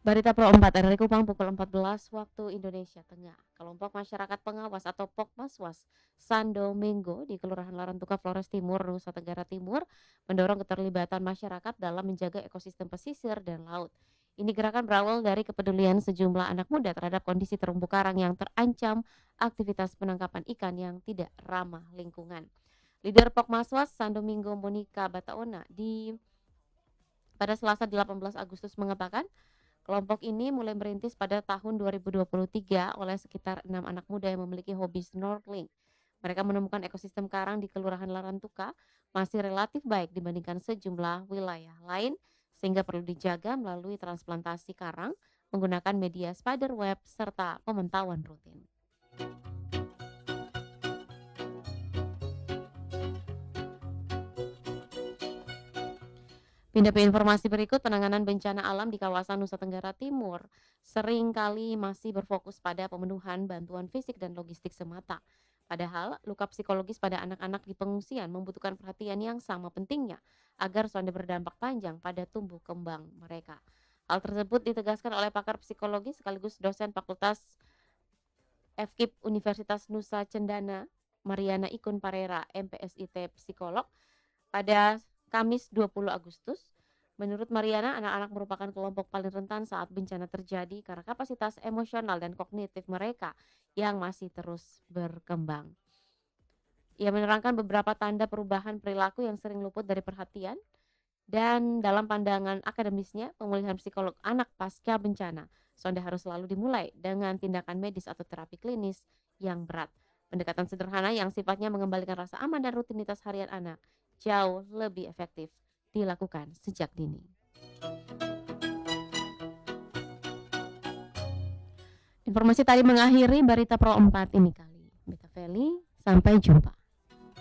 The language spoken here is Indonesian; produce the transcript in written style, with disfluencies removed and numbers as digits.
Berita Pro 4 RRI Kupang pukul 14 waktu Indonesia Tengah. Kelompok Masyarakat Pengawas atau Pokmaswas Sandomingo di Kelurahan Larantuka, Flores Timur, Nusa Tenggara Timur mendorong keterlibatan masyarakat dalam menjaga ekosistem pesisir dan laut. Ini gerakan berawal dari kepedulian sejumlah anak muda terhadap kondisi terumbu karang yang terancam aktivitas penangkapan ikan yang tidak ramah lingkungan. Leader Pokmaswas Sandomingo Monica Bataona pada Selasa 18 Agustus mengatakan kelompok ini mulai merintis pada tahun 2023 oleh sekitar 6 anak muda yang memiliki hobi snorkeling. Mereka menemukan ekosistem karang di Kelurahan Larantuka masih relatif baik dibandingkan sejumlah wilayah lain, sehingga perlu dijaga melalui transplantasi karang menggunakan media spiderweb serta pemantauan rutin. Pindah ke informasi berikut, penanganan bencana alam di kawasan Nusa Tenggara Timur seringkali masih berfokus pada pemenuhan bantuan fisik dan logistik semata. Padahal, luka psikologis pada anak-anak di pengungsian membutuhkan perhatian yang sama pentingnya agar sonde berdampak panjang pada tumbuh kembang mereka. Hal tersebut ditegaskan oleh pakar psikologi sekaligus dosen Fakultas FKIP Universitas Nusa Cendana, Mariana Ikun Parera, MPSIT Psikolog, pada Kamis 20 Agustus. Menurut Mariana, anak-anak merupakan kelompok paling rentan saat bencana terjadi karena kapasitas emosional dan kognitif mereka yang masih terus berkembang. Ia menerangkan beberapa tanda perubahan perilaku yang sering luput dari perhatian, dan dalam pandangan akademisnya, pemulihan psikolog anak pasca bencana, sonde harus selalu dimulai dengan tindakan medis atau terapi klinis yang berat. Pendekatan sederhana yang sifatnya mengembalikan rasa aman dan rutinitas harian anak jauh lebih efektif dilakukan sejak dini. Informasi tadi mengakhiri Berita Pro 4 ini kali. Beta Feli, sampai jumpa.